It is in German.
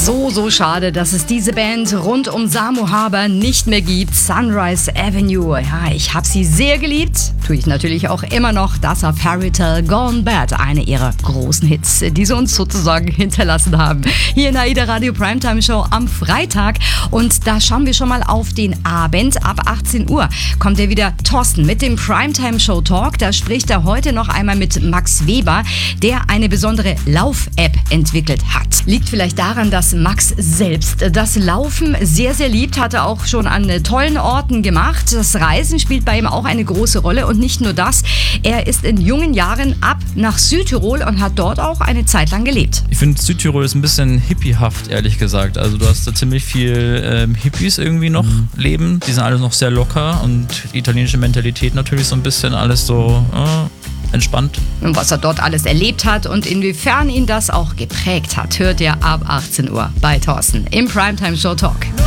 So schade, dass es diese Band rund um Samu Haber nicht mehr gibt. Sunrise Avenue. Ja, ich habe sie sehr geliebt. Tue ich natürlich auch immer noch. Das war Fairy Tale Gone Bad. Eine ihrer großen Hits, die sie uns sozusagen hinterlassen haben. Hier in der AIDA Radio Primetime Show am Freitag. Und da schauen wir schon mal auf den Abend. Ab 18 Uhr kommt er wieder Thorsten mit dem Primetime Show Talk. Da spricht er heute noch einmal mit Max Weber, der eine besondere Lauf-App entwickelt hat. Liegt vielleicht daran, dass Max selbst das Laufen sehr, sehr liebt, hat er auch schon an tollen Orten gemacht. Das Reisen spielt bei ihm auch eine große Rolle und nicht nur das. Er ist in jungen Jahren ab nach Südtirol und hat dort auch eine Zeit lang gelebt. Ich finde, Südtirol ist ein bisschen hippiehaft, ehrlich gesagt. Also du hast da ziemlich viel Hippies irgendwie noch leben. Die sind alle noch sehr locker und die italienische Mentalität natürlich so ein bisschen alles so entspannt. Und was er dort alles erlebt hat und inwiefern ihn das auch geprägt hat, hört ihr ab 18 Uhr bei Thorsten im Primetime Show Talk.